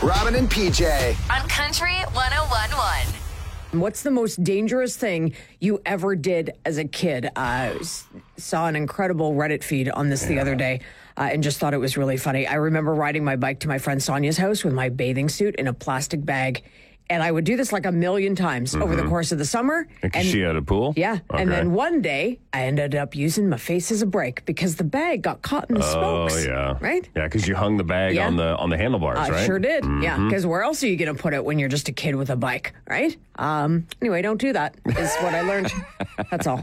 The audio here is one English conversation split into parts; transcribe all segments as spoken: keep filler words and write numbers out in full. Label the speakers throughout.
Speaker 1: Robin and P J.
Speaker 2: On Country one oh one point one.
Speaker 3: What's the most dangerous thing you ever did as a kid? I uh, saw an incredible Reddit feed on this yeah. the other day uh, and just thought it was really funny. I remember riding my bike to my friend Sonia's house with my bathing suit in a plastic bag. And I would do this like a million times mm-hmm. over the course of the summer.
Speaker 4: Because she had a pool?
Speaker 3: Yeah. Okay. And then one day, I ended up using my face as a brake because the bag got caught in the spokes.
Speaker 4: Oh, yeah.
Speaker 3: Right?
Speaker 4: Yeah, because you hung the bag yeah. on the on the handlebars,
Speaker 3: I
Speaker 4: right?
Speaker 3: I sure did.
Speaker 4: Mm-hmm.
Speaker 3: Yeah, because where else are you going to put it when you're just a kid with a bike, right? Um, anyway, don't do that, is what I learned. That's all.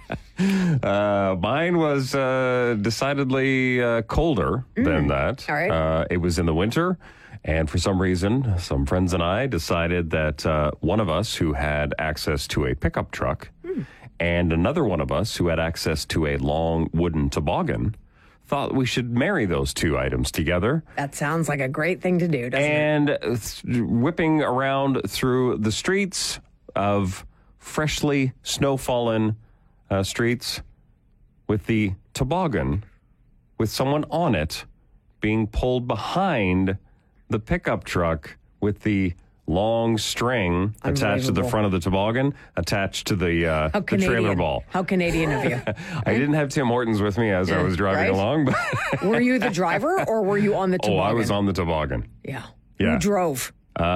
Speaker 4: Uh, mine was uh, decidedly uh, colder mm. than that.
Speaker 3: All right.
Speaker 4: Uh, it was in the winter. And for some reason, some friends and I decided that uh, one of us who had access to a pickup truck mm. and another one of us who had access to a long wooden toboggan thought we should marry those two items together.
Speaker 3: That sounds like a great thing to do, doesn't
Speaker 4: and
Speaker 3: it?
Speaker 4: And th- whipping around through the streets of freshly snow-fallen uh, streets with the toboggan, with someone on it being pulled behind the pickup truck with the long string attached to the front of the toboggan, attached to the, uh, the trailer ball.
Speaker 3: How Canadian of you.
Speaker 4: I didn't have Tim Hortons with me as I was driving
Speaker 3: right?
Speaker 4: along. But
Speaker 3: were you the driver or were you on the toboggan?
Speaker 4: Oh, I was on the toboggan.
Speaker 3: Yeah.
Speaker 4: yeah.
Speaker 3: Who drove?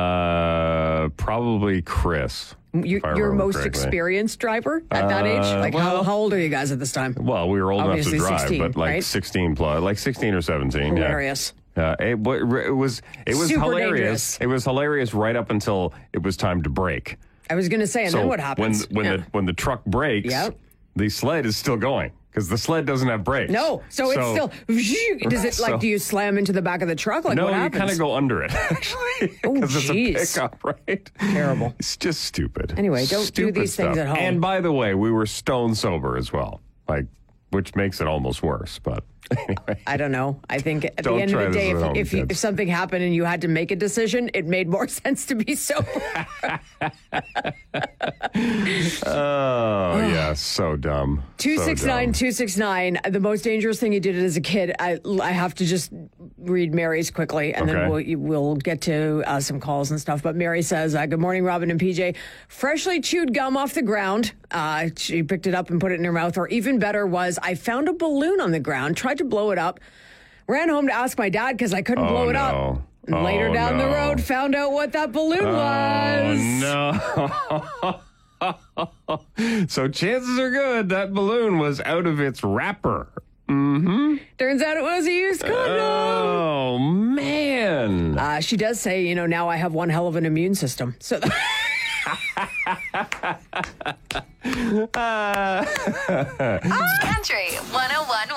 Speaker 4: Uh, probably Chris.
Speaker 3: You, your most
Speaker 4: correctly.
Speaker 3: experienced driver at that
Speaker 4: uh,
Speaker 3: age? Like,
Speaker 4: well,
Speaker 3: how, how old are you guys at this time?
Speaker 4: Well, we were old
Speaker 3: Obviously
Speaker 4: enough to drive,
Speaker 3: sixteen,
Speaker 4: but like
Speaker 3: right?
Speaker 4: sixteen plus, like sixteen or seventeen.
Speaker 3: Hilarious.
Speaker 4: Yeah. Uh, it, it was it was
Speaker 3: Super
Speaker 4: hilarious.
Speaker 3: dangerous.
Speaker 4: It was hilarious right up until it was time to brake.
Speaker 3: I was going to say, and
Speaker 4: so
Speaker 3: then what happens?
Speaker 4: When when
Speaker 3: yeah.
Speaker 4: the when the truck brakes,
Speaker 3: yep.
Speaker 4: the sled is still going because the sled doesn't have brakes.
Speaker 3: No, so, so it's still. Does it like? So, do you slam into the back of the truck? Like
Speaker 4: no,
Speaker 3: what
Speaker 4: you
Speaker 3: happens?
Speaker 4: kind of go under it actually
Speaker 3: oh,
Speaker 4: because it's
Speaker 3: geez.
Speaker 4: a pickup, right?
Speaker 3: Terrible.
Speaker 4: It's just stupid.
Speaker 3: Anyway, don't
Speaker 4: stupid
Speaker 3: do these
Speaker 4: stuff.
Speaker 3: things at home.
Speaker 4: And by the way, we were stone sober as well, like which makes it almost worse. But anyway,
Speaker 3: I don't know. I think at
Speaker 4: don't
Speaker 3: the end of the day, if,
Speaker 4: home,
Speaker 3: if, you, if something happened and you had to make a decision, it made more sense to be sober.
Speaker 4: Oh, yeah, so dumb.
Speaker 3: two six nine, two six nine, the most dangerous thing you did as a kid. I, I have to just read Mary's quickly, and
Speaker 4: okay.
Speaker 3: then we'll, we'll get to uh, some calls and stuff. But Mary says, uh, good morning, Robin and P J. Freshly chewed gum off the ground. Uh, she picked it up and put it in her mouth. Or even better was, I found a balloon on the ground, tried to blow it up, ran home to ask my dad because I couldn't
Speaker 4: oh,
Speaker 3: blow it
Speaker 4: no.
Speaker 3: up. And
Speaker 4: oh,
Speaker 3: later down
Speaker 4: no.
Speaker 3: the road, found out what that balloon
Speaker 4: oh,
Speaker 3: was.
Speaker 4: No. So chances are good that balloon was out of its wrapper. Mm-hmm.
Speaker 3: Turns out it was a used condom.
Speaker 4: Oh, man.
Speaker 3: Uh, she does say, you know, now I have one hell of an immune system. So.
Speaker 2: uh. Country one oh one